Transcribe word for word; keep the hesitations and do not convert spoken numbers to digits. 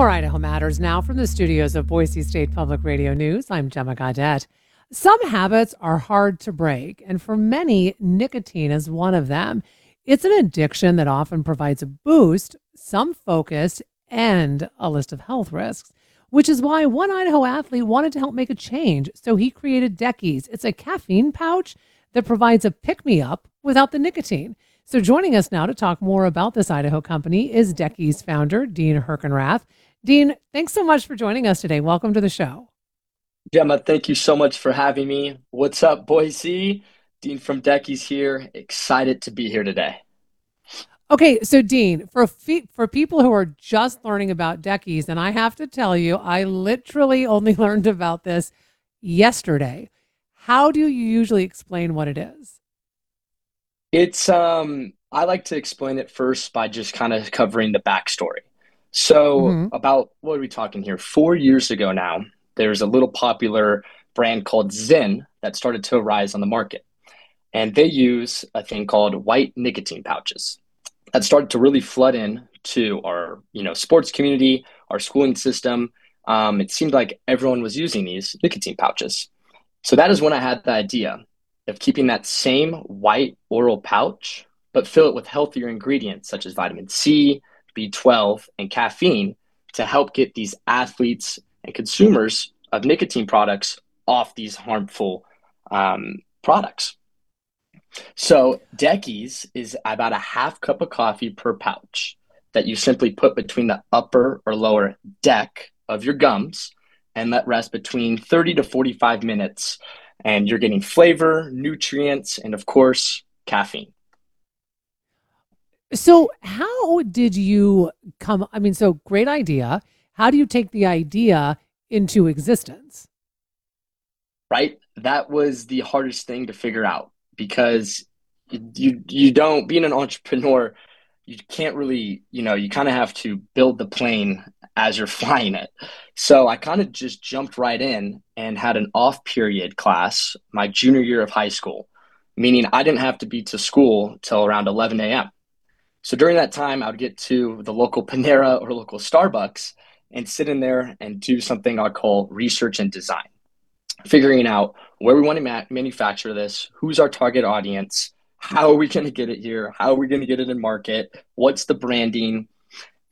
More Idaho Matters now from the studios of Boise State Public Radio News. I'm Gemma Gaudette. Some habits are hard to break, and for many, nicotine is one of them. It's an addiction that often provides a boost, some focus, and a list of health risks, which is why one Idaho athlete wanted to help make a change. So he created Deckies. It's a caffeine pouch that provides a pick-me-up without the nicotine. So joining us now to talk more about this Idaho company is Deckies founder, Dean Herkenrath. Dean, thanks so much for joining us today. Welcome to the show. Gemma, thank you so much for having me. What's up, Boise? Dean from Deckies here. Excited to be here today. Okay, so Dean, for fe- for people who are just learning about Deckies, and I have to tell you, I literally only learned about this yesterday. How do you usually explain what it is? It's um I like to explain it first by just kind of covering the backstory. So hmm about what are we talking here? Four years ago now, there's a little popular brand called Zyn that started to arise on the market. And they use a thing called white nicotine pouches that started to really flood in to our, you know, sports community, our schooling system. Um, it seemed like everyone was using these nicotine pouches. So that is when I had the idea of keeping that same white oral pouch, but fill it with healthier ingredients such as vitamin C, B twelve, and caffeine to help get these athletes and consumers of nicotine products off these harmful um, products. So Deckies is about a half cup of coffee per pouch that you simply put between the upper or lower deck of your gums and let rest between thirty to forty-five minutes. And you're getting flavor, nutrients, and of course, caffeine. So how did you come? I mean, so great idea. How do you take the idea into existence? Right? That was the hardest thing to figure out because you you don't being an entrepreneur, you can't really, you know, you kind of have to build the plane as you're flying it. So I kind of just jumped right in and had an off period class my junior year of high school, meaning I didn't have to be to school till around eleven a m. So during that time, I would get to the local Panera or local Starbucks and sit in there and do something I call research and design, figuring out where we want to ma- manufacture this, who's our target audience, how are we going to get it here, how are we going to get it in market, what's the branding,